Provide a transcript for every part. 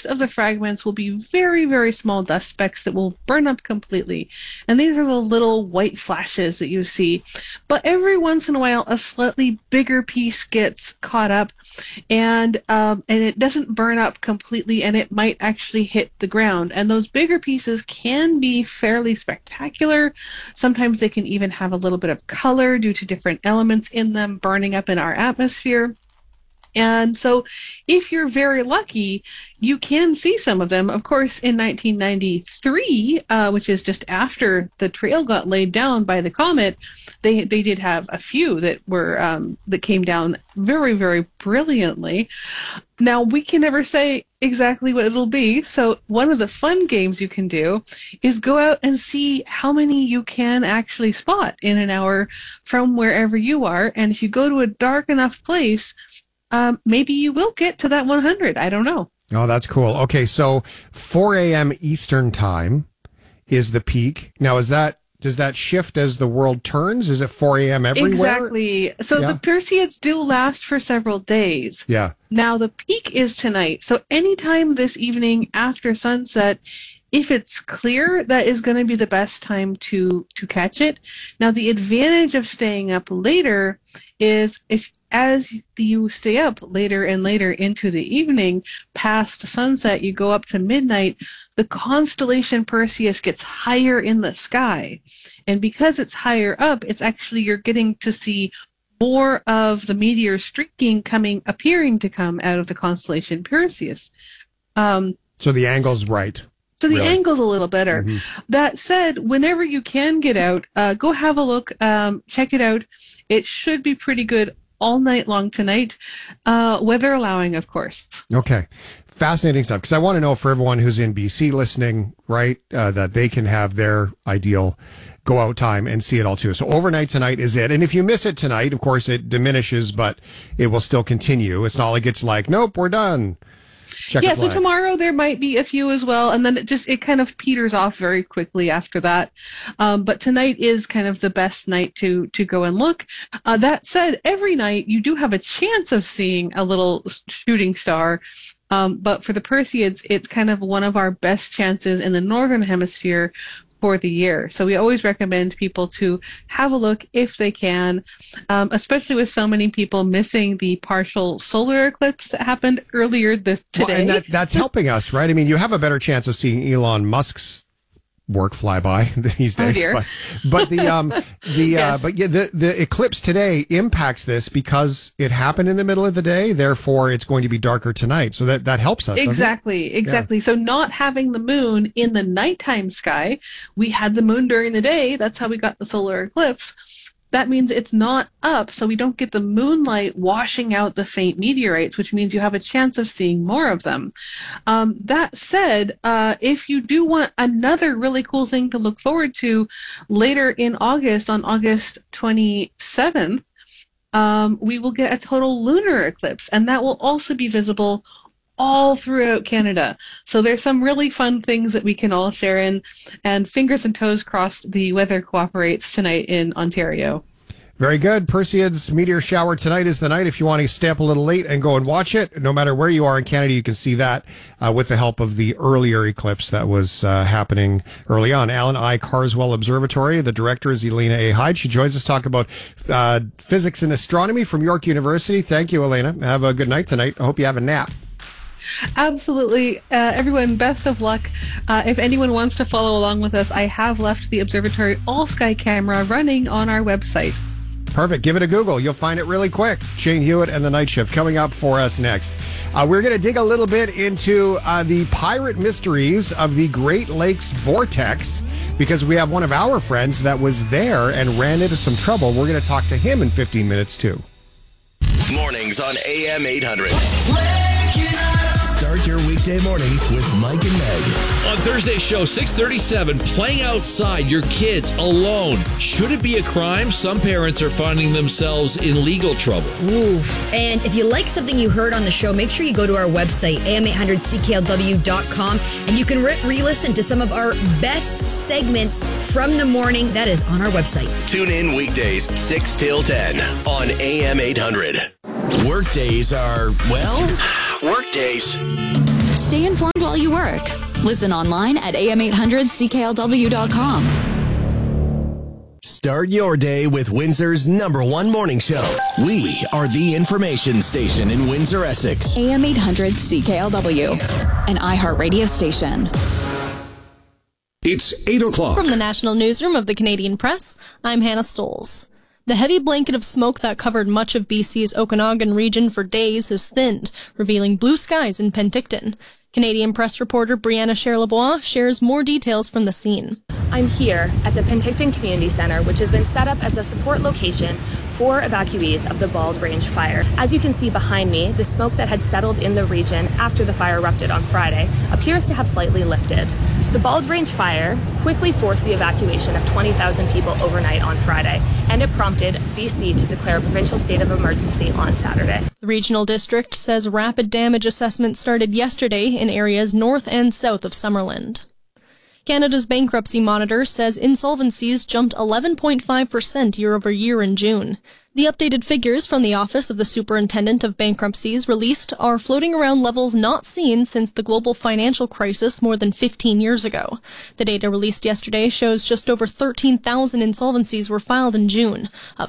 most of the fragments will be very, very small dust specks that will burn up completely. And these are the little white flashes that you see. But every once in a while, a slightly bigger piece gets caught up, and it doesn't burn up completely, and it might actually hit the ground. And those bigger pieces can be fairly spectacular. Sometimes they can even have a little bit of color due to different elements in them burning up in our atmosphere. And so if you're very lucky, you can see some of them. Of course, in 1993, which is just after the trail got laid down by the comet, they did have a few that were that came down very, very brilliantly. Now, we can never say exactly what it'll be, so one of the fun games you can do is go out and see how many you can actually spot in an hour from wherever you are. And if you go to a dark enough place, maybe you will get to that 100. I don't know. Oh, that's cool. Okay, so 4 a.m. Eastern time is the peak. Now, does that shift as the world turns? Is it 4 a.m. everywhere? Exactly. So the Perseids do last for several days. Yeah. Now, the peak is tonight. So anytime this evening after sunset, if it's clear, that is going to be the best time to catch it. Now, the advantage of staying up later is as you stay up later and later into the evening, past sunset, you go up to midnight, the constellation Perseus gets higher in the sky. And because it's higher up, it's actually you're getting to see more of the meteor streaking appearing to come out of the constellation Perseus. So the angle's right. So the angle's a little better. Mm-hmm. That said, whenever you can get out, go have a look, check it out. It should be pretty good all night long tonight, weather allowing, of course. Okay. Fascinating stuff. Because I want to know for everyone who's in BC listening, right, that they can have their ideal go out time and see it all too. So overnight tonight is it. And if you miss it tonight, of course, it diminishes, but it will still continue. It's not like it's like, nope, we're done. Yeah, so tomorrow there might be a few as well, and then it kind of peters off very quickly after that. But tonight is kind of the best night to go and look. That said, every night you do have a chance of seeing a little shooting star. But for the Perseids, it's kind of one of our best chances in the northern hemisphere for the year. So we always recommend people to have a look if they can, especially with so many people missing the partial solar eclipse that happened earlier today. Well, and that's helping us, right? I mean, you have a better chance of seeing Elon Musk's work fly by these days. Oh dear. But the eclipse today impacts this because it happened in the middle of the day. Therefore, it's going to be darker tonight. So that helps us. Exactly. Yeah. So not having the moon in the nighttime sky, we had the moon during the day. That's how we got the solar eclipse. That means it's not up, so we don't get the moonlight washing out the faint meteorites, which means you have a chance of seeing more of them. That said, if you do want another really cool thing to look forward to later in August, on August 27th, we will get a total lunar eclipse, and that will also be visible all throughout Canada. So there's some really fun things that we can all share in, and fingers and toes crossed the weather cooperates tonight in Ontario. Very good. Perseids meteor shower tonight is the night. If you want to stay up a little late and go and watch it, no matter where you are in Canada, you can see that with the help of the earlier eclipse that was happening early on. Alan I. Carswell Observatory. The director is Elena A. Hyde. She joins us to talk about physics and astronomy from York University. Thank you, Elena. Have a good night tonight. I hope you have a nap. Absolutely. Everyone, best of luck. If anyone wants to follow along with us, I have left the observatory all-sky camera running on our website. Perfect. Give it a Google. You'll find it really quick. Shane Hewitt and the Night Shift coming up for us next. We're going to dig a little bit into the pirate mysteries of the Great Lakes Vortex, because we have one of our friends that was there and ran into some trouble. We're going to talk to him in 15 minutes, too. Mornings on AM 800. Start your weekday mornings with Mike and Meg. On Thursday's show, 6:37, playing outside your kids alone. Should it be a crime? Some parents are finding themselves in legal trouble. Oof. And if you like something you heard on the show, make sure you go to our website, am800cklw.com, and you can re-listen to some of our best segments from the morning. That is on our website. Tune in weekdays, 6 till 10 on AM 800. Workdays are, well, workdays. Stay informed while you work. Listen online at am800CKLW.com. Start your day with Windsor's #1 morning show. We are the information station in Windsor, Essex. AM800CKLW, an iHeartRadio station. It's 8 o'clock. From the National Newsroom of the Canadian Press, I'm Hannah Stoles. The heavy blanket of smoke that covered much of BC's Okanagan region for days has thinned, revealing blue skies in Penticton. Canadian Press reporter Brianna Cher-Lebois shares more details from the scene. I'm here at the Penticton Community Centre, which has been set up as a support location for evacuees of the Bald Range fire. As you can see behind me, the smoke that had settled in the region after the fire erupted on Friday appears to have slightly lifted. The Bald Range fire quickly forced the evacuation of 20,000 people overnight on Friday, and it prompted BC to declare a provincial state of emergency on Saturday. The regional district says rapid damage assessment started yesterday in areas north and south of Summerland. Canada's bankruptcy monitor says insolvencies jumped 11.5% year-over-year in June. The updated figures from the Office of the Superintendent of Bankruptcies released are floating around levels not seen since the global financial crisis more than 15 years ago. The data released yesterday shows just over 13,000 insolvencies were filed in June, up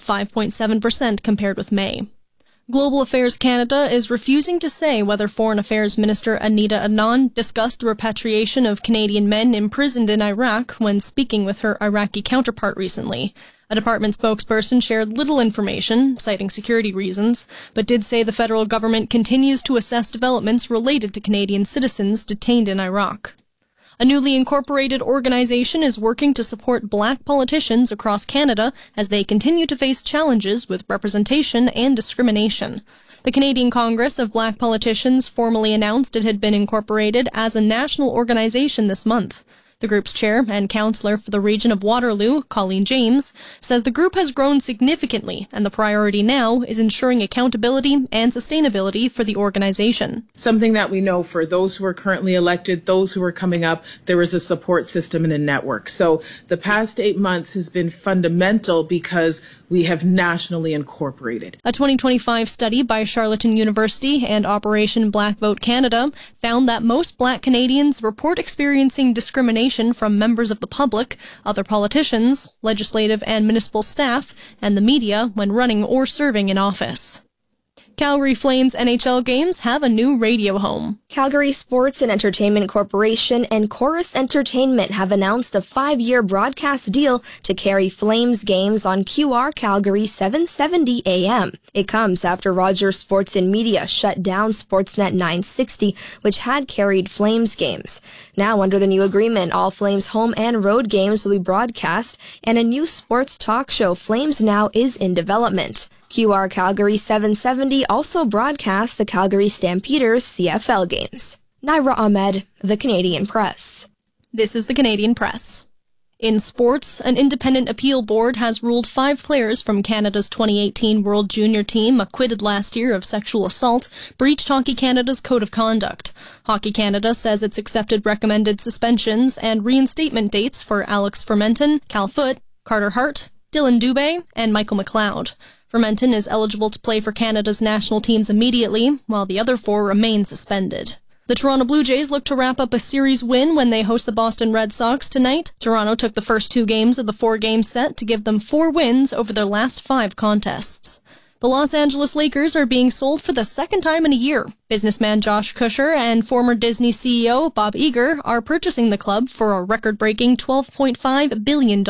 5.7% compared with May. Global Affairs Canada is refusing to say whether Foreign Affairs Minister Anita Anand discussed the repatriation of Canadian men imprisoned in Iraq when speaking with her Iraqi counterpart recently. A department spokesperson shared little information, citing security reasons, but did say the federal government continues to assess developments related to Canadian citizens detained in Iraq. A newly incorporated organization is working to support Black politicians across Canada as they continue to face challenges with representation and discrimination. The Canadian Congress of Black Politicians formally announced it had been incorporated as a national organization this month. The group's chair and councillor for the region of Waterloo, Colleen James, says the group has grown significantly and the priority now is ensuring accountability and sustainability for the organization. Something that we know for those who are currently elected, those who are coming up, there is a support system and a network. So the past 8 months has been fundamental because we have nationally incorporated. A 2025 study by Charlottetown University and Operation Black Vote Canada found that most Black Canadians report experiencing discrimination from members of the public, other politicians, legislative and municipal staff, and the media when running or serving in office. Calgary Flames NHL games have a new radio home. Calgary Sports and Entertainment Corporation and Chorus Entertainment have announced a 5-year broadcast deal to carry Flames games on QR Calgary 770 AM. It comes after Rogers Sports and Media shut down Sportsnet 960, which had carried Flames games. Now, under the new agreement, all Flames home and road games will be broadcast, and a new sports talk show, Flames Now, is in development. QR Calgary 770 also broadcasts the Calgary Stampeders CFL games. Naira Ahmed, The Canadian Press. This is The Canadian Press. In sports, an independent appeal board has ruled 5 players from Canada's 2018 World Junior team acquitted last year of sexual assault breached Hockey Canada's code of conduct. Hockey Canada says it's accepted recommended suspensions and reinstatement dates for Alex Fermenton, Cal Foote, Carter Hart, Dylan Dubé, and Michael McLeod. Fermenton is eligible to play for Canada's national teams immediately, while the other 4 remain suspended. The Toronto Blue Jays look to wrap up a series win when they host the Boston Red Sox tonight. Toronto took the first 2 games of the 4-game set to give them 4 wins over their last 5 contests. The Los Angeles Lakers are being sold for the second time in a year. Businessman Josh Kusher and former Disney CEO Bob Iger are purchasing the club for a record-breaking $12.5 billion.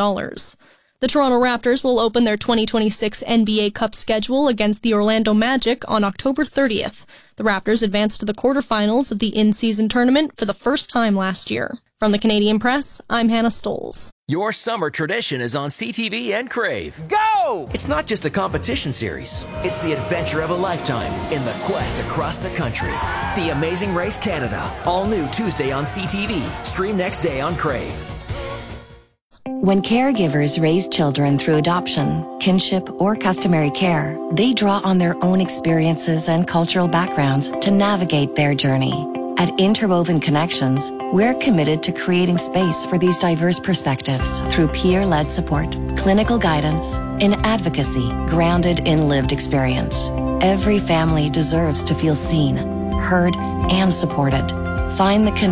The Toronto Raptors will open their 2026 NBA Cup schedule against the Orlando Magic on October 30th. The Raptors advanced to the quarterfinals of the in-season tournament for the first time last year. From the Canadian Press, I'm Hannah Stoles. Your summer tradition is on CTV and Crave. Go! It's not just a competition series. It's the adventure of a lifetime in the quest across the country. The Amazing Race Canada. All new Tuesday on CTV. Stream next day on Crave. When caregivers raise children through adoption, kinship, or customary care, they draw on their own experiences and cultural backgrounds to navigate their journey. At Interwoven Connections, we're committed to creating space for these diverse perspectives through peer-led support, clinical guidance, and advocacy grounded in lived experience. Every family deserves to feel seen, heard, and supported. Find the